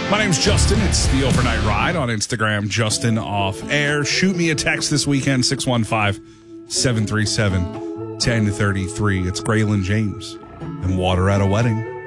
My name's Justin. It's the Overnight Ride on Instagram, Justin Off Air. Shoot me a text this weekend, 615-737-1033. It's Graylin James and Water at a Wedding.